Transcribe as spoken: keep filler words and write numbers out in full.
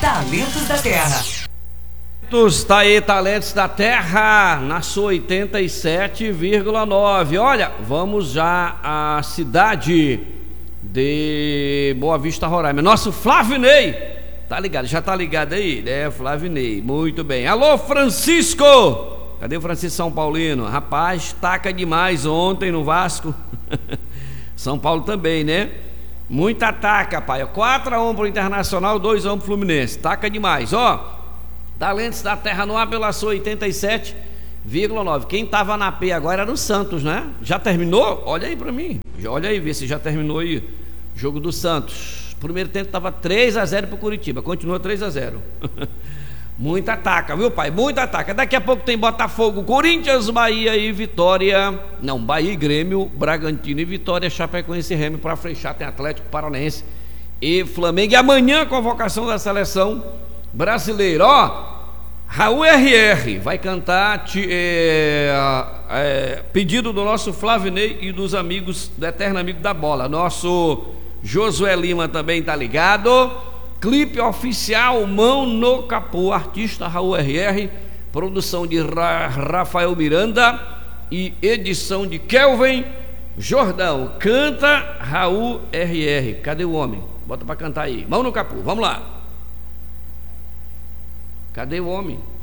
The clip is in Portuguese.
Talentos da Terra. Tá aí, Talentos da Terra, na sua oitenta e sete vírgula nove. Olha, vamos já à cidade de Boa Vista, Roraima. Nosso Flavinei, tá ligado? Já tá ligado aí, né? Flavinei, muito bem. Alô, Francisco! Cadê o Francisco São Paulino? Rapaz, taca demais ontem no Vasco. São Paulo também, né? Muita taca, pai. quatro a um pro Internacional, dois a um pro Fluminense. Taca demais, ó. Talentos da Terra no ar pela sua oitenta e sete vírgula nove. Quem tava na P agora era o Santos, né? Já terminou? Olha aí pra mim. Olha aí, vê se já terminou aí. Jogo do Santos. Primeiro tempo tava três a zero pro Curitiba. Continua três a zero. Muita ataca, viu, pai? Muita ataca. Daqui a pouco tem Botafogo, Corinthians, Bahia e Vitória. Não, Bahia e Grêmio, Bragantino e Vitória, Chapecoense e Remo para fechar. Tem Atlético Paranaense e Flamengo. E amanhã a convocação da seleção brasileira. Ó, Raul R R vai cantar é, é, pedido do nosso Flavinei e dos amigos do Eterno Amigo da Bola. Nosso Josué Lima também tá ligado. Clipe oficial, Mão no Capô, artista Raul R R, produção de Ra Rafael Miranda e edição de Kelvin Jordão. Canta Raul R R. Cadê o homem? Bota pra cantar aí. Mão no Capô, vamos lá. Cadê o homem?